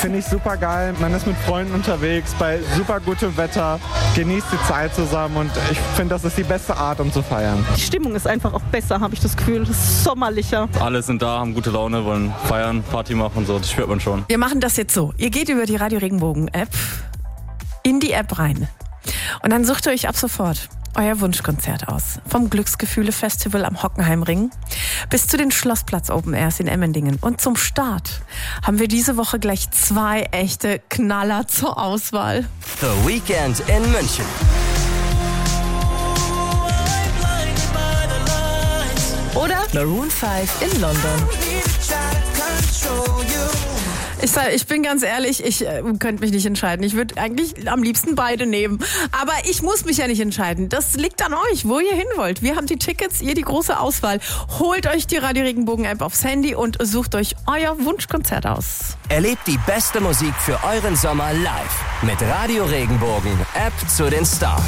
Finde ich super geil. Man ist mit Freunden unterwegs, bei super gutem Wetter, genießt die Zeit zusammen und ich finde, das ist die beste Art, um zu feiern. Die Stimmung ist einfach auch besser, habe ich das Gefühl. Es ist sommerlicher. Alle sind da, haben gute Laune, wollen feiern, Party machen und so. Das spürt man schon. Wir machen das jetzt so. Ihr geht über die Radio Regenbogen App in die App rein. Und dann sucht ihr euch ab sofort euer Wunschkonzert aus. Vom Glücksgefühle Festival am Hockenheimring bis zu den Schlossplatz Open Airs in Emmendingen. Und zum Start haben wir diese Woche gleich 2 echte Knaller zur Auswahl. The Weekend in München. Oder Maroon 5 in London. ich bin ganz ehrlich, ich könnte mich nicht entscheiden. Ich würde eigentlich am liebsten beide nehmen. Aber ich muss mich ja nicht entscheiden. Das liegt an euch, wo ihr hin wollt. Wir haben die Tickets, ihr die große Auswahl. Holt euch die Radio Regenbogen App aufs Handy und sucht euch euer Wunschkonzert aus. Erlebt die beste Musik für euren Sommer live mit Radio Regenbogen App zu den Stars.